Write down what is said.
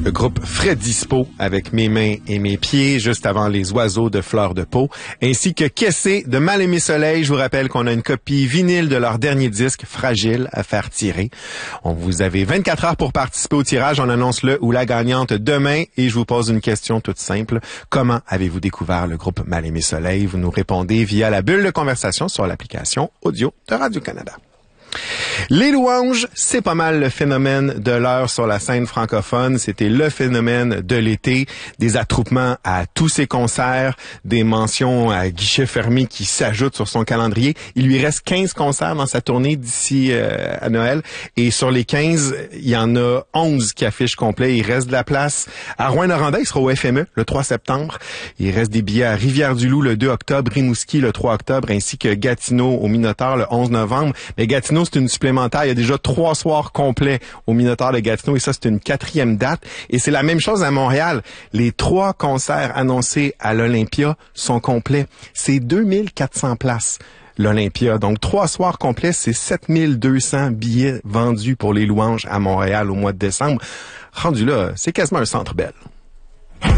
Le groupe Fred Dispo avec Mes mains et mes pieds, juste avant Les oiseaux de fleurs de peau, ainsi que Kessé de Mal-aimé soleil. Je vous rappelle qu'on a une copie vinyle de leur dernier disque, Fragile, à faire tirer. Vous avez 24 heures pour participer au tirage. On annonce le ou la gagnante demain et je vous pose une question toute simple. Comment avez-vous découvert le groupe Mal-aimé soleil? Vous nous répondez via la bulle de conversation sur l'application audio de Radio-Canada. Les louanges, c'est pas mal le phénomène de l'heure sur la scène francophone. C'était le phénomène de l'été. Des attroupements à tous ses concerts, des mentions à guichet fermé qui s'ajoutent sur son calendrier. Il lui reste 15 concerts dans sa tournée d'ici à Noël. Et sur les 15, il y en a 11 qui affichent complet. Il reste de la place à Rouyn-Noranda. Il sera au FME le 3 septembre. Il reste des billets à Rivière-du-Loup le 2 octobre, Rimouski le 3 octobre, ainsi que Gatineau au Minotaur le 11 novembre. Mais Gatineau, c'est une supplémentaire. Il y a déjà 3 soirs complets au Minotaur de Gatineau et ça, c'est une 4e date. Et c'est la même chose à Montréal. Les 3 concerts annoncés à l'Olympia sont complets. C'est 2400 places, l'Olympia. Donc, 3 soirs complets, c'est 7200 billets vendus pour les louanges à Montréal au mois de décembre. Rendu là, c'est quasiment un Centre Bell.